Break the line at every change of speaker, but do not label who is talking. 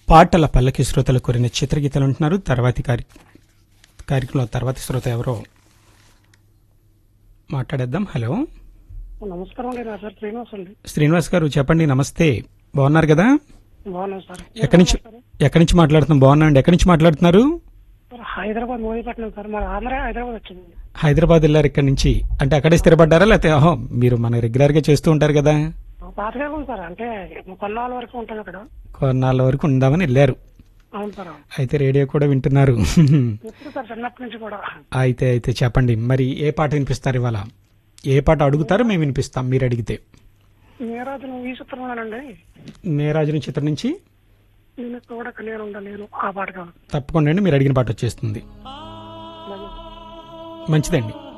పాటల పల్లకి శ్రోతలు కోరిన చిత్రగీతలు ఉంటున్నారు. తర్వాతి కార్యక్రమంలో తర్వాతి శ్రోత ఎవరో మాట్లాడేద్దాం. హలో,
నమస్కారం అండి. నా పేరు శ్రీనివాస్ అండి.
శ్రీనివాస్ గారు చెప్పండి. నమస్తే, బాగున్నారు కదా?
బాగున్నాను సార్.
ఎక్కడి నుంచి మాట్లాడుతున్నాం? బాగున్నా అండి. ఎక్కడి నుంచి మాట్లాడుతున్నారు?
హైదరాబాద్ మోదీపట్నం సార్. మా ఆంధ్ర హైదరాబాద్ వచ్చింది.
హైదరాబాద్ వెళ్ళారు ఇక్కడి నుంచి? అంటే అక్కడే స్థిరపడ్డారా లేకపోతే మీరు మన రెగ్యులర్ గా చేస్తూ ఉంటారు కదా?
పాతగా ఉంది సార్. అంటే కొన్నాళ్ళ వరకు ఉంటాను అక్కడ.
కొన్నాళ్ళ వరకు ఉందామని వెళ్ళారు.
అవును సార్.
అయితే రేడియో కూడా వింటున్నారు.
ఎప్పుడు సార్, చిన్నప్పటి నుంచి కూడా.
అయితే చెప్పండి, మరి ఏ పాట వినిపిస్తారు ఇవాళ? ఏ పాట అడుగుతారో మేము వినిపిస్తాం మీరు అడిగితే.
నేరాజు ఈ చిత్రంలోనండి.
నేరాజుని చిత్రం నుంచి
నేను కూడా నేను ఉండలేను ఆ పాట కాదు.
తప్పకుండా అండి, మీరు అడిగిన పాట వచ్చేస్తుంది. మంచిదండి.